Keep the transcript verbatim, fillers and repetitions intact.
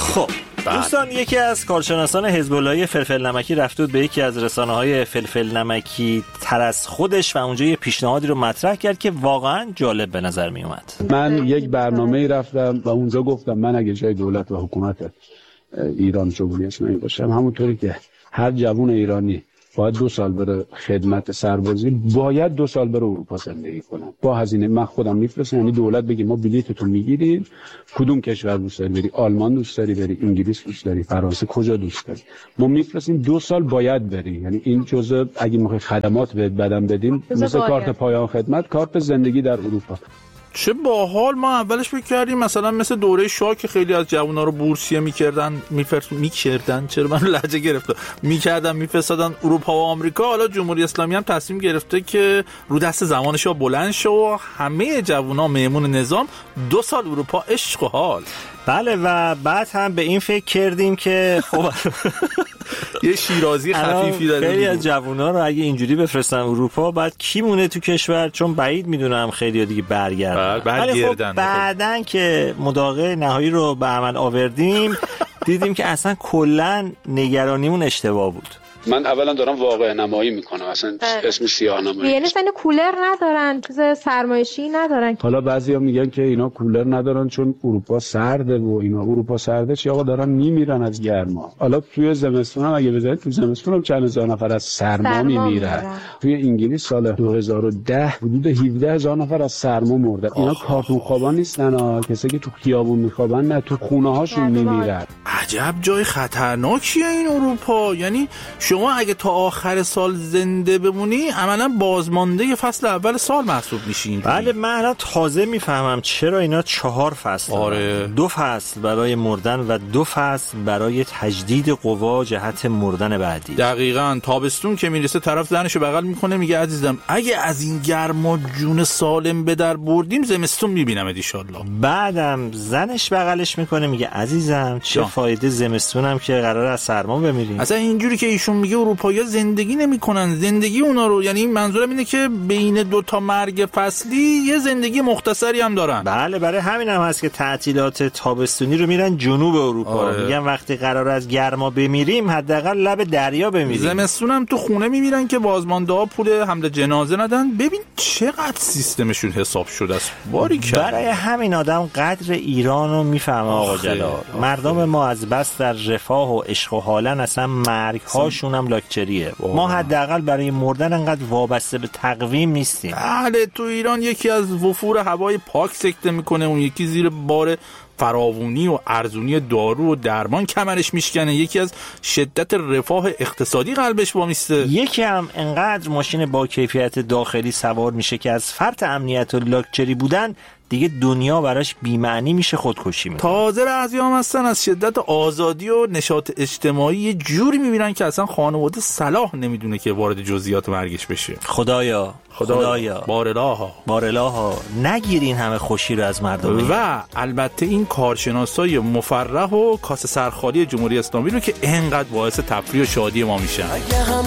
خب دوستان، یکی از کارشناسان حزب اللهی فلفل نمکی رفت بود به یکی از رسانه‌های فلفل نمکی تر از خودش و اونجا یه پیشنهادی رو مطرح کرد که واقعا جالب به نظر می اومد. من یک برنامه‌ای رفتم و اونجا گفتم من اگه جای دولت و حکومت ایران جمهوری اسلامی باشم، همونطوری که هر جوان ایرانی باید دو سال بره خدمت سربازی، باید دو سال بره اروپا زندگی کنم با هزینه. من خودم میفرستم، یعنی دولت بگه ما بلیطتو میگیریم، کدوم کشور دوست داری بری، آلمان دوست داری بری، انگلیس دوست داری، فرانسه، کجا دوست داری، ما میفرستیم دو سال باید بری. یعنی این جزء اگه میخوای خدمات بهت بدن بدیم، مثل کارت پایان خدمت، کارت زندگی در اروپا. چه باحال. ما اولش فکر کردیم مثلا مثل دوره شاه که خیلی از جوونا رو بورسیه میکردن میفرست میکردن چرا من لهجه گرفته میکردن میفرستادن اروپا و آمریکا. حالا جمهوری اسلامی هم تصمیم گرفته که رو دست زمان شاه بلند شه و همه جوونا میمون نظام دو سال اروپا عشق و حال. بله و بعد هم به این فکر کردیم که خب یه شیرازی خفیفی داره. خیلی از جوونا رو اگه اینجوری بفرستن اروپا بعد کی مونه تو کشور؟ چون بعید میدونم خیلی دیگه برگردن. برگردن. خب بعدن که مداقه نهایی رو به عمل آوردیم دیدیم که اصلا کلا نگرانیمون اشتباه بود. من اولا دارم واقع نمایی میکنم، اصلا اسم سیاه نمایی. یعنی اصلا کولر ندارن، چیز سرمایشی ندارن. حالا بعضیا میگن که اینا کولر ندارن چون اروپا سرده و اینا. اروپا سرده چی آقا؟ دارن میمیرن از گرما. حالا توی زمستون هم اگه بذارید تو زمستون هم چند هزار نفر از سرما میمیرن. توی انگلیس سال دو هزار و ده حدود هفده هزار نفر از سرما مردن. اینا کارتون خوابا نیستن ها، کسایی که تو خیابون میخوابن نه، تو خونه هاشون میمیرن. عجب جای خطرناکیه این اروپا. یعنی شما اگه تا آخر سال زنده بمونی عملا بازمانده فصل اول سال محسوب میشین. بله من الان تازه میفهمم چرا اینا چهار فصل. آره. دو فصل برای مردن و دو فصل برای تجدید قوا جهت مردن بعدی. دقیقاً. تابستون که میرسه طرف زنشو بغل میکنه میگه عزیزم اگه از این گرما جون سالم به در بردیم زمستون میبینمت ان شاءالله. بعدم زنش بغلش میکنه میگه عزیزم چه جان. فایده زمستونم که قراره از سرما بمیریم. اصلا اینجوری که ایشون میگه اروپایی‌ها زندگی نمی‌کنن، زندگی اونا رو، یعنی منظورم اینه که بین دو تا مرگ فصلی یه زندگی مختصری هم دارن. بله برای همین هم هست که تعطیلات تابستونی رو میرن جنوب اروپا. آره. میگن وقتی قرار از گرما بمیریم حداقل لب دریا بمیریم. زمستون هم تو خونه میمیرن که بازمانده‌ها پول حمل جنازه ندن. ببین چقدر سیستمشون حساب شده است. باریکلا. برای همین آدم قدر ایرانو میفهمه آقا جلال. مردم ما از بس در رفاه و عشق و حالن اصلا مرگ هاشون هم لاکچریه. ما حداقل برای مردن انقدر وابسته به تقویم نیستیم. بله تو ایران یکی از وفور هوای پاک سکته میکنه، اون یکی زیر بار فراوانی و ارزونی دارو و درمان کمرش میشکنه، یکی از شدت رفاه اقتصادی قلبش وامیسته، یکی هم انقدر ماشین با کیفیت داخلی سوار میشه که از فرط امنیت و لاکچری بودن دیگه دنیا براش بی‌معنی میشه، خودکشی میکنه. تازه بعضی هم هستن از شدت آزادی و نشاط اجتماعی یه جوری میبینن که اصلا خانواده صلاح نمیدونه که وارد جزئیات مرگش بشه. خدایا خدایا بارالها بارالها نگیرین همه خوشی رو از مردم. و البته این کارشناسای مفرح و کاسه سرخالی جمهوری اسلامی رو که اینقدر باعث تفریح و شادی ما میشن. اگه همه